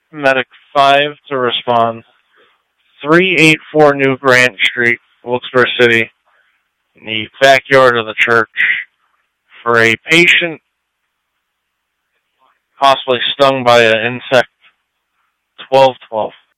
Medic 5 to respond. 384 New Grant Street, Wilkes-Barre City, in the backyard of the church, for a patient possibly stung by an insect. 1212.